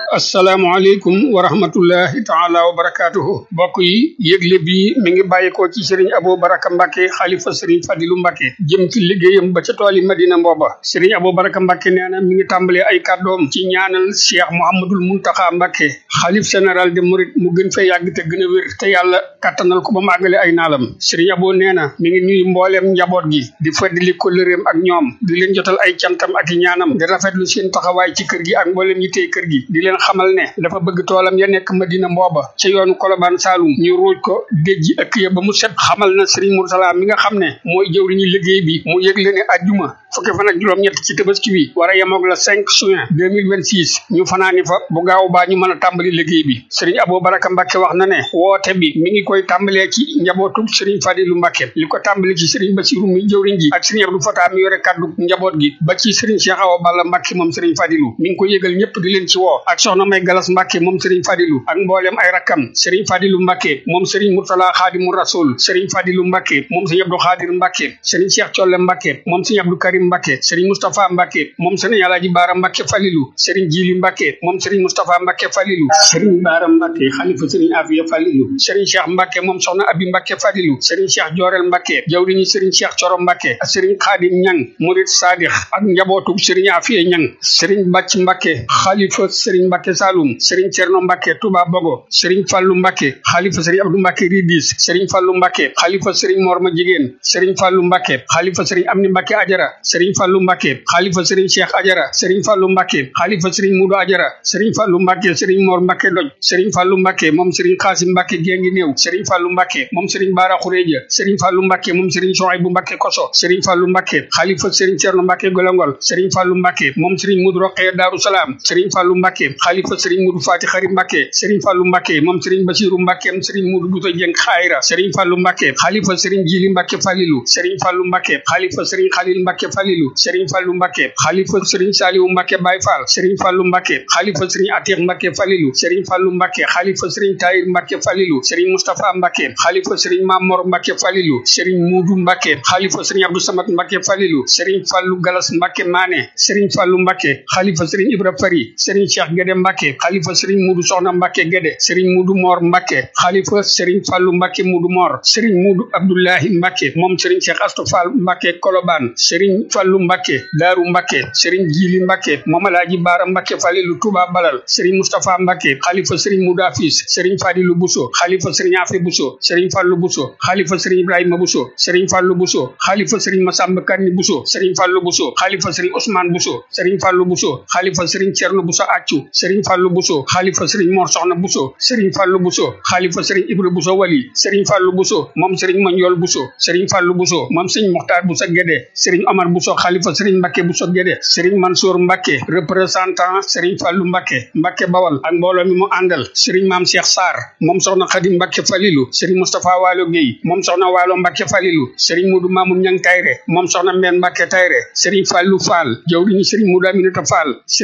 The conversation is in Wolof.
asalaamaaleykum wa rahmatullahi taala wa barakaatuhu mbokk yi yëgle bi mi ngi bàyyikoo ci Serigne Abou Baraka Mbacke xalifa Serigne Fadilou Mbacke jëm ci liggéeyam ba ca tooli Madina Mbooba Serigne Abou Baraka Mbacke nee na mi ngi tàmbalee ay kàddoom ci ñaanal Cheikh Mouhamadul Muntaxa Mbacke xalif général de Mouride mu gën fee yàgg te gën a wér te yàlla kattanal ko ba mu àggale ay naalam Serigne Abou nee na mi ngi nuyu mbooleem njaboot gi di feddali kóllëreem ak ñoom di leen jotal ay cantam ak i ñaanam di rafetlu seen taxawaay ci kër gi ak mbooleem yi tey kër gi di leen xamal ne dafa bëgg toolam ya nekk Madina Mbooba ca yoonu Kolobaan Saalum ñu ruuj ko déjji ëkk ya ba mu set xamal na Serigne Moursala mi nga xam ne mooy jëwriñu liggéey bi mu yëgle ne ajjuma fukki fan ak juróom-ñett ci tabaski wi war a yemoog la 5 juin 2026 ñu fanaani fa bu gaaw baa ñu mën a tàmbali liggéey bi Serigne Abou Baraka Mbacke wax na ne woote bi mi ngi koy tàmbalee ci njabootu Serigne Fadilou Mbacke li ko tàmbali ci Serigne Bassirou mi jëwriñ ji ak Serigne Abdou Fatah mi yore kaddu njaboot gi ba ci Serigne Cheikh Awa Balla Mbacke moom Serigne Fadilou mi ngi ko yëgal ñëpp di leen ci woo ak soxna May Galas Mbacke moom Serigne Fadilou ak mboolem ay rakkam Serigne Fadilou Mbacke moom Serigne Mourtala Khadimou Rasoul Serigne Fadilou Mbacke moom Serigne Abdou Khadir Mbacke Serigne Cheikh Thiolle Mbacke moom Serigne Abdou Karim Mbacke Serigne Moustapha Mbacke moom Serigne Alaji Bara Mbacke Falilou Serigne Jili Mbacke moom Serigne Moustapha Mbacke Falilou Serigne Bara Mbacke xalifa Serigne Afia Falilou Serigne Cheikh Mbacke moom soxna Abi Mbacke Falilou Serigne Cheikh Jorel Mbacke jawriñu Serigne Cheikh Coro Mbacke ak Serigne Khadim Ñang Murid Sadikh ak njabootu Serigne Afia Ñang Serigne Bàcc Mbacke xalifa Serigne Mbacke Saloum Serigne Cerno Mbacke Touba Bogo Serigne Fallou Mbacke xalifa Serigne Abdou Mbacke Ridis Serigne Fallou Mbacke xalifa Serigne Morma Jigéen Serigne Fallou Mbacke xalifa Serigne Amni Mbacke Ajara Serigne Fallou Mbacke xalifa Serigne Cheikh Ajara Serigne Fallou Mbacke xalifa Serigne Moudou Ajara Serigne Fallou Mbacke Serigne Mor Mbacke Doj Serigne Fallou Mbacke moom Serigne Xaasim Mbacke Gengi Néew Serigne Fallou Mbacke moom Serigne Bara Khourédia Serigne Fallou Mbacke moom Serigne Souhaïbou Mbacke Koso Serigne Fallou Mbacke xalifa Serigne Cerno Mbacke Golongol Serigne Fallou Mbacke moom Serigne Moudou Rokhaya Darou Salam Serigne Fallou Mbacke xalifa Serigne Moudou Fati Khari Mbacke Serigne Fallou Mbacke moom Serigne Bassirou Mbacke moom Serigne Moudou Bouto Dieng Khayra Serigne Fallou Mbacke xalifa Serigne Jili Mbacke Falilou Serigne Fallou Mbacke xalifa Serigne Khalil Mbacke Falilou Serigne Fallou Mbacke xalifa Serigne Saliou Mbacke Baye Fall Serigne Fallou Mbacke xalifa Serigne Atiq Mbacke Falilou Serigne Fallou Mbacke xalifa Serigne Tahir Mbacke Falilou Serigne Moustapha Mbacke xalifa Serigne Mamor Mbacke Falilou Serigne Moudou Mbacke xalifa Serigne Abdou Samad Mbacke Falilou Serigne Fallou Galas Mbacke Mané Serigne Fallou Mbacke xalifa Serigne Ibra Fari Serigne Cheikh Guédé Mbacke xalifa Serigne Moudou Soxna Mbacke Guédé Serigne Moudou Mor Mbacke xalifa Serigne Fallou Mbacke Moudou Mor Serigne Moudou Abdoulahi Mbacke moom Serigne Cheikh Astou Fall Mbacke Kolobane Serigne Fallou Mbacke Darou Mbacke Serigne Jili Mbacke moom Alaji Bara Mbacke Falilou Touba Balal Serigne Moustapha Mbacke xalifa Serigne Moudou Afis Serigne Fadilou Bousso xalifa Serigne Afi Bousso Serigne Fallou Bousso xalifa Serigne Ibrahima Bousso Serigne Fallou Bousso xalifa Serigne Massamba Kanni Bousso Serigne Fallou Bousso xalifa Serigne Ousmane Bousso Serigne Fallou Bousso xalifa Serigne Cerno Bousso Accu Serigne Fallou Bousso xalifa Serigne Mor Soxna Bousso Serigne Fallou Bousso xalifa Serigne Ibra Bousso Wali Serigne Fallou Bousso moom Serigne Mandiol Bousso Serigne Fallou Bousso moom Serigne Mokhtar Bousso Guédé Serigne Omar Bousso xalifa Serigne Mbacke Bousso Guédé Serigne Mansour Mbacke représentant Serigne Fallou Mbacke Mbacke Bawal ak mbooloo mi mu àndal Serigne Mame Cheikh Sarr moom soxna Khadim Mbacke Falilou Serigne Moustapha Walo Gueye moom soxna Walo Mbacke Falilou Serigne Moudou Mamoun Niang Tayre moom soxna Mbène Mbacke Tayre Serigne Fallou Fall jawriñu Serigne Moudou Aminata Fall